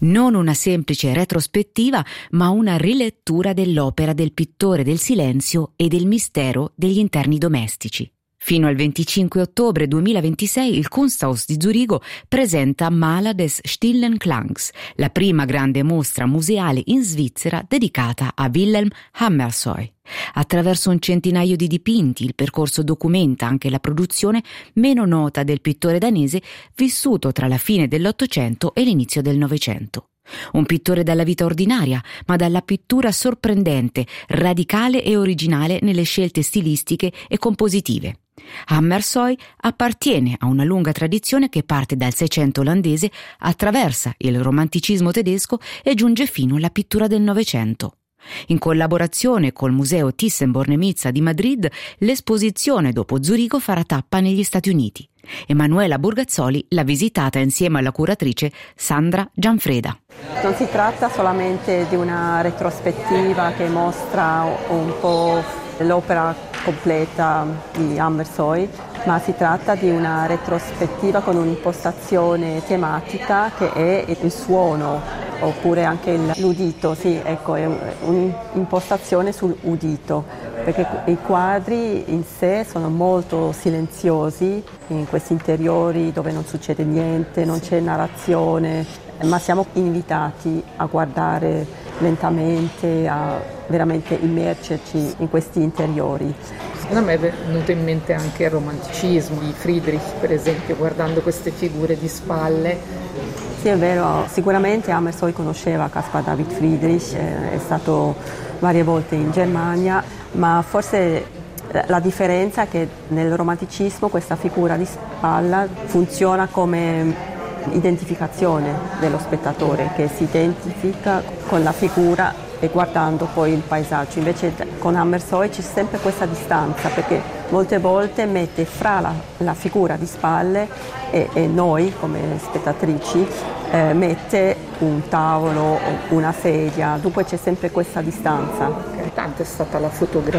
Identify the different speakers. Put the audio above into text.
Speaker 1: Non una semplice retrospettiva, ma una rilettura dell'opera del pittore del silenzio e del mistero degli interni domestici. Fino al 25 ottobre 2026 il Kunsthaus di Zurigo presenta Maler des stillen Klangs, la prima grande mostra museale in Svizzera dedicata a Wilhelm Hammershøi. Attraverso un centinaio di dipinti il percorso documenta anche la produzione meno nota del pittore danese vissuto tra la fine dell'Ottocento e l'inizio del Novecento. Un pittore dalla vita ordinaria, ma dalla pittura sorprendente, radicale e originale nelle scelte stilistiche e compositive. Hammershøi appartiene a una lunga tradizione che parte dal Seicento olandese, attraversa il romanticismo tedesco e giunge fino alla pittura del Novecento. In collaborazione col Museo Thyssen-Bornemisza di Madrid, l'esposizione dopo Zurigo farà tappa negli Stati Uniti. Emanuela Burgazzoli l'ha visitata insieme alla curatrice Sandra Gianfreda.
Speaker 2: Non si tratta solamente di una retrospettiva che mostra un po' l'opera completa di Hammershøi, ma si tratta di una retrospettiva con un'impostazione tematica che è il suono, oppure anche l'udito, sì, ecco, è un'impostazione sull'udito, perché i quadri in sé sono molto silenziosi, in questi interiori dove non succede niente, non c'è narrazione, ma siamo invitati a guardare lentamente, a veramente immergerci in questi interiori.
Speaker 3: Secondo me è venuto in mente anche il romanticismo di Friedrich, per esempio, guardando queste figure di spalle.
Speaker 2: Sì, è vero, sicuramente Hammershøi conosceva Caspar David Friedrich, è stato varie volte in Germania, ma forse la differenza è che nel romanticismo questa figura di spalla funziona come identificazione dello spettatore, che si identifica con la figura e guardando poi il paesaggio. Invece con Hammershøi c'è sempre questa distanza, perché molte volte mette fra la figura di spalle e noi come spettatrici, mette un tavolo o una sedia, dunque c'è sempre questa distanza.
Speaker 3: Tanta è stata la fotografia